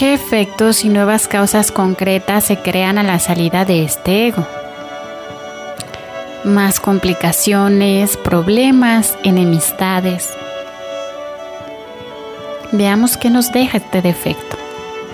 ¿Qué efectos y nuevas causas concretas se crean a la salida de este ego? Más complicaciones, problemas, enemistades. Veamos qué nos deja este defecto.